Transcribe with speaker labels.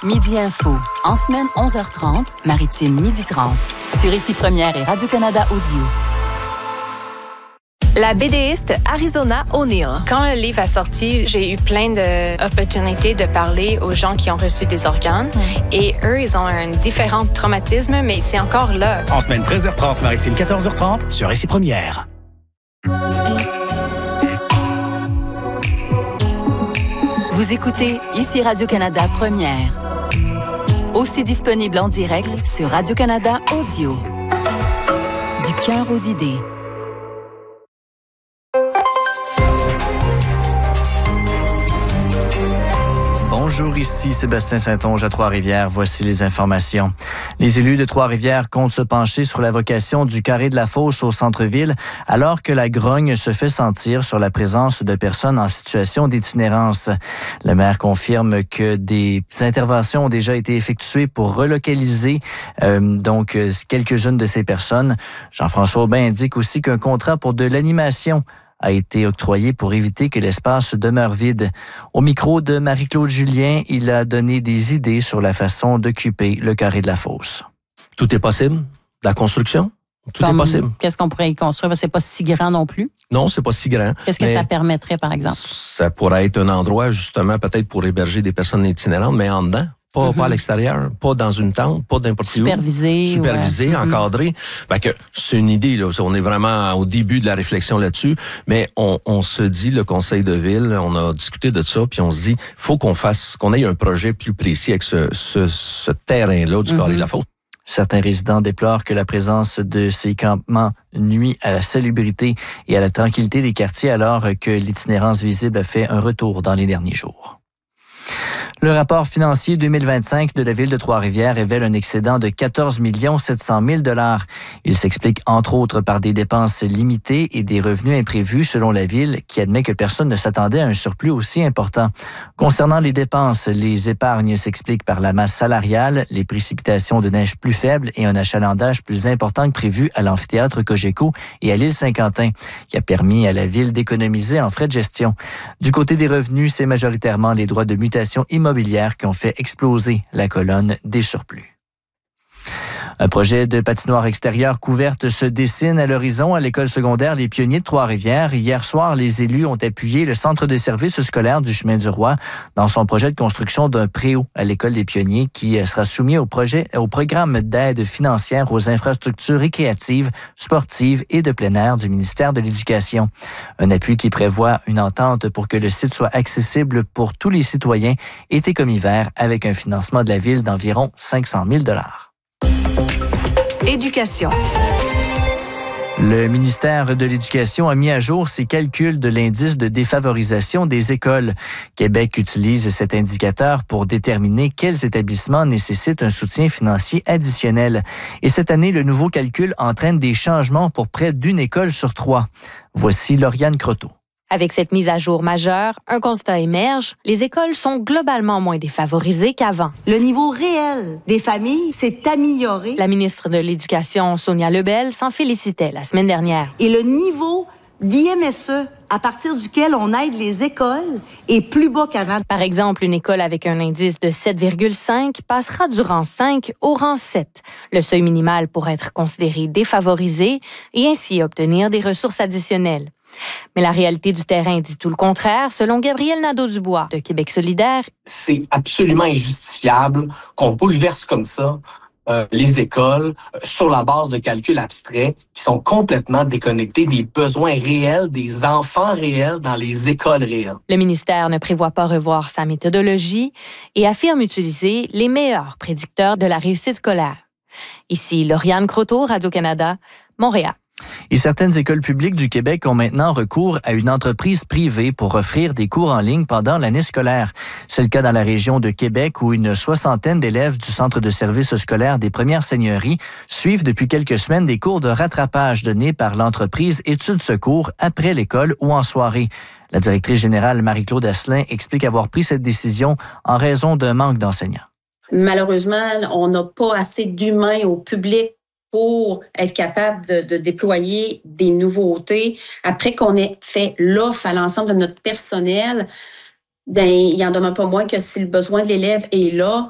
Speaker 1: Midi Info. En semaine, 11h30, Maritime, 12h30. Sur Ici Première et Radio-Canada Audio.
Speaker 2: La BDiste Arizona O'Neill.
Speaker 3: Quand le livre a sorti, j'ai eu plein d'opportunités de parler aux gens qui ont reçu des organes. Et eux, ils ont un différent traumatisme, mais c'est encore là.
Speaker 4: En semaine, 13h30, Maritime, 14h30, sur Ici Première.
Speaker 1: Vous écoutez Ici Radio-Canada Première. Aussi disponible en direct sur Radio-Canada Audio. Du cœur aux idées.
Speaker 5: Bonjour, ici Sébastien Saint-Onge à Trois-Rivières. Voici les informations. Les élus de Trois-Rivières comptent se pencher sur la vocation du carré de la Fosse au centre-ville, alors que la grogne se fait sentir sur la présence de personnes en situation d'itinérance. Le maire confirme que des interventions ont déjà été effectuées pour relocaliser quelques-unes de ces personnes. Jean-François Aubin indique aussi qu'un contrat pour de l'animation a été octroyé pour éviter que l'espace demeure vide. Au micro de Marie-Claude Julien, il a donné des idées sur la façon d'occuper le carré de la Fosse.
Speaker 6: Tout est possible. La construction, tout est possible.
Speaker 7: Qu'est-ce qu'on pourrait y construire? Parce que c'est pas si grand non plus.
Speaker 6: Non, c'est pas si grand.
Speaker 7: Qu'est-ce que ça permettrait, par exemple?
Speaker 6: Ça pourrait être un endroit, justement, peut-être pour héberger des personnes itinérantes, mais en dedans. Pas à l'extérieur, pas dans une tente, pas n'importe où.
Speaker 7: Supervisé,
Speaker 6: encadré. Fait que c'est une idée, là. On est vraiment au début de la réflexion là-dessus. Mais on se dit, le conseil de ville, on a discuté de ça, puis on se dit, faut qu'on ait un projet plus précis avec ce terrain-là du carré de la Fosse.
Speaker 5: Certains résidents déplorent que la présence de ces campements nuit à la salubrité et à la tranquillité des quartiers, alors que l'itinérance visible a fait un retour dans les derniers jours. Le rapport financier 2025 de la Ville de Trois-Rivières révèle un excédent de 14 700 000 $. Il s'explique entre autres par des dépenses limitées et des revenus imprévus selon la Ville, qui admet que personne ne s'attendait à un surplus aussi important. Concernant les dépenses, les épargnes s'expliquent par la masse salariale, les précipitations de neige plus faibles et un achalandage plus important que prévu à l'amphithéâtre Cogeco et à l'île Saint-Quentin, qui a permis à la Ville d'économiser en frais de gestion. Du côté des revenus, c'est majoritairement les droits de mutation immobilière qui ont fait exploser la colonne des surplus. Un projet de patinoire extérieure couverte se dessine à l'horizon à l'école secondaire Les Pionniers de Trois-Rivières. Hier soir, les élus ont appuyé le centre de services scolaires du Chemin du Roi dans son projet de construction d'un préau à l'école des Pionniers qui sera soumis au programme d'aide financière aux infrastructures récréatives, sportives et de plein air du ministère de l'Éducation. Un appui qui prévoit une entente pour que le site soit accessible pour tous les citoyens été comme hiver avec un financement de la Ville d'environ 500 000 $.
Speaker 2: Éducation.
Speaker 5: Le ministère de l'Éducation a mis à jour ses calculs de l'indice de défavorisation des écoles. Québec utilise cet indicateur pour déterminer quels établissements nécessitent un soutien financier additionnel. Et cette année, le nouveau calcul entraîne des changements pour près d'une école sur 3. Voici Lauriane Croteau.
Speaker 8: Avec cette mise à jour majeure, un constat émerge, les écoles sont globalement moins défavorisées qu'avant.
Speaker 9: Le niveau réel des familles s'est amélioré.
Speaker 8: La ministre de l'Éducation, Sonia Lebel, s'en félicitait la semaine dernière.
Speaker 9: Et le niveau d'IMSE, à partir duquel on aide les écoles, est plus bas qu'avant.
Speaker 8: Par exemple, une école avec un indice de 7,5 passera du rang 5 au rang 7, le seuil minimal pour être considéré défavorisé et ainsi obtenir des ressources additionnelles. Mais la réalité du terrain dit tout le contraire, selon Gabriel Nadeau-Dubois de Québec solidaire.
Speaker 10: C'est absolument injustifiable qu'on bouleverse comme ça les écoles sur la base de calculs abstraits qui sont complètement déconnectés des besoins réels, des enfants réels dans les écoles réelles.
Speaker 8: Le ministère ne prévoit pas revoir sa méthodologie et affirme utiliser les meilleurs prédicteurs de la réussite scolaire. Ici, Lauriane Croteau, Radio-Canada, Montréal.
Speaker 5: Et certaines écoles publiques du Québec ont maintenant recours à une entreprise privée pour offrir des cours en ligne pendant l'année scolaire. C'est le cas dans la région de Québec où une 60aine d'élèves du Centre de services scolaires des Premières Seigneuries suivent depuis quelques semaines des cours de rattrapage donnés par l'entreprise Études Secours après l'école ou en soirée. La directrice générale Marie-Claude Asselin explique avoir pris cette décision en raison d'un manque d'enseignants.
Speaker 11: Malheureusement, on n'a pas assez d'humains au public pour être capable de déployer des nouveautés. Après qu'on ait fait l'offre à l'ensemble de notre personnel, il n'en demeure pas moins que si le besoin de l'élève est là,